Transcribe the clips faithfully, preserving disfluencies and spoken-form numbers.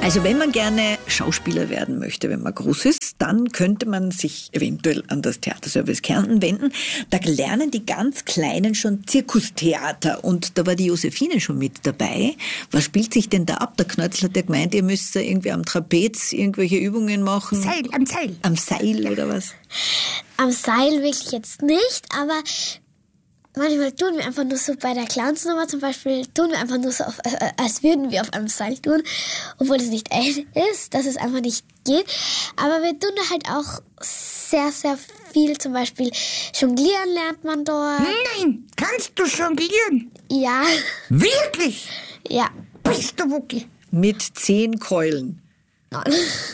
Also wenn man gerne Schauspieler werden möchte, wenn man groß ist, dann könnte man sich eventuell an das Theaterservice Kärnten wenden. Da lernen die ganz Kleinen schon Zirkustheater und da war die Josephine schon mit dabei. Was spielt sich denn da ab? Der Knötzl hat ja gemeint, ihr müsst da irgendwie am Trapez irgendwelche Übungen machen. Seil, am Seil. Am Seil oder was? Am Seil wirklich jetzt nicht, aber manchmal tun wir einfach nur so bei der Clownsnummer zum Beispiel, tun wir einfach nur so, auf, äh, als würden wir auf einem Seil tun, obwohl es nicht echt ist, dass es einfach nicht geht. Aber wir tun da halt auch sehr, sehr viel, zum Beispiel jonglieren lernt man dort. Nein, kannst du jonglieren? Ja. Wirklich? Ja. Bist du Wucki? Mit zehn Keulen. Nein.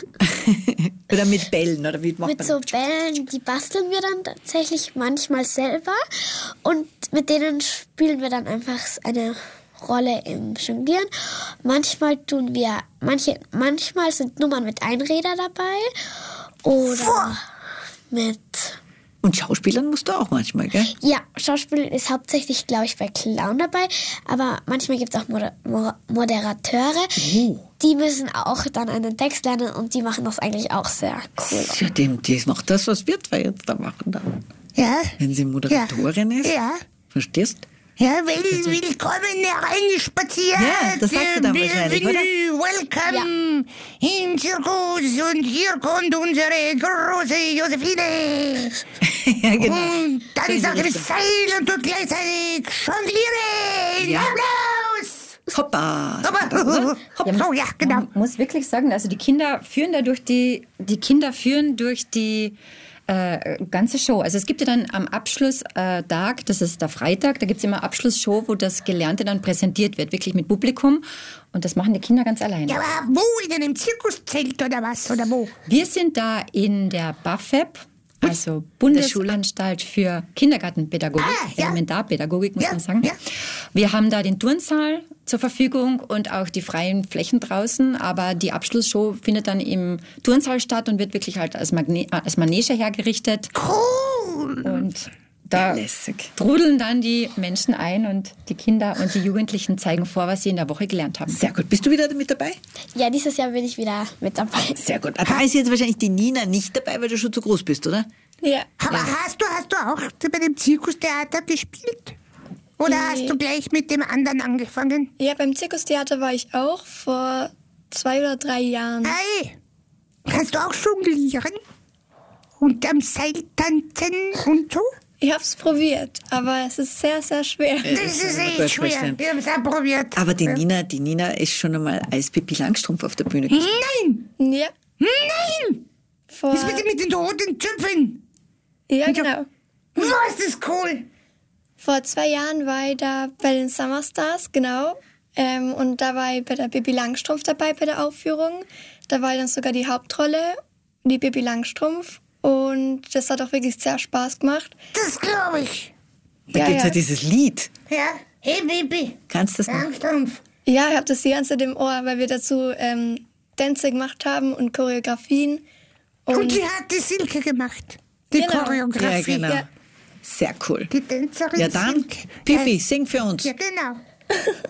Oder mit Bällen, oder wie macht Mit man so Bällen, die basteln wir dann tatsächlich manchmal selber und mit denen spielen wir dann einfach eine Rolle im Jonglieren. Manchmal tun wir, manche, manchmal sind Nummern mit Einräder dabei oder Boah. mit... Und Schauspielern musst du auch manchmal, gell? Ja, Schauspiel ist hauptsächlich, glaube ich, bei Clown dabei, aber manchmal gibt es auch Moder- Mo- Moderateure, Oh. die müssen auch dann einen Text lernen und die machen das eigentlich auch sehr cool. Ja, dem, die macht das, was wir zwei jetzt da machen dann. Ja. Wenn sie Moderatorin ist. Ja. Verstehst? Ja, will, willkommen hereinspaziert. Ja, das sagst du dann Äh, wahrscheinlich, oder? Welcome im Zirkus und hier kommt unsere große Josephine. Ja, genau. Und dann So in sagt die er Richtung. Seil und tut gleichzeitig jonglieren. Ja. Applaus. Hoppa. Aber, hopp, so, ja, genau. Man muss wirklich sagen, also die Kinder führen da durch die, die Kinder führen durch die äh, ganze Show. Also es gibt ja dann am Abschlusstag, äh, Tag, das ist der Freitag, da gibt es immer Abschlussshow, wo das Gelernte dann präsentiert wird, wirklich mit Publikum. Und das machen die Kinder ganz alleine. Ja, aber wo? In einem Zirkuszelt oder was? Oder wo? Wir sind da in der BAföG, also Bundesanstalt für Kindergartenpädagogik, Ah, ja. Elementarpädagogik, muss Ja, man sagen. ja. Wir haben da den Turnsaal zur Verfügung und auch die freien Flächen draußen, aber die Abschlussshow findet dann im Turnsaal statt und wird wirklich halt als, Magne als Manege hergerichtet. Cool. Und da Lässig. trudeln dann die Menschen ein und die Kinder und die Jugendlichen zeigen vor, was sie in der Woche gelernt haben. Sehr gut. Bist du wieder mit dabei? Ja, dieses Jahr bin ich wieder mit dabei. Sehr gut. Da ist jetzt wahrscheinlich die Nina nicht dabei, weil du schon zu groß bist, oder? Ja. Aber hast du, hast du auch bei dem Zirkustheater gespielt? Oder hast du gleich mit dem anderen angefangen? Ja, beim Zirkustheater war ich auch vor zwei oder drei Jahren. Hey, kannst du auch jonglieren? Und am Seil tanzen und so? Ich hab's probiert, aber es ist sehr, sehr schwer. Das ist kann ich mir echt gut schwer. vorstellen. Wir haben es auch probiert. Aber die Nina, die Nina ist schon einmal als Pippi Langstrumpf auf der Bühne Hm? gestanden. Nein, Ja, nein! vor, Was mit, dem- mit den roten Zöpfen? ja genau. So ist das cool. Vor zwei Jahren war ich da bei den Summer Stars, genau. Ähm, und da war ich bei der Bibi Langstrumpf dabei bei der Aufführung. Da war ich dann sogar die Hauptrolle, die Bibi Langstrumpf. Und das hat auch wirklich sehr Spaß gemacht. Das glaube ich. Da Ja, gibt es ja. ja. dieses Lied. Ja, hey Baby. Kannst du das noch? Langstrumpf. Ja, ich habe das die ganze Zeit im Ohr, weil wir dazu ähm, Tänze gemacht haben und Choreografien. Und die hat die Silke gemacht. Die Genau. Choreografie. Ja, genau. Ja. Sehr cool. Die Tänzerin Ja, dann, Silke. Pippi, Ja, sing für uns. ja, genau.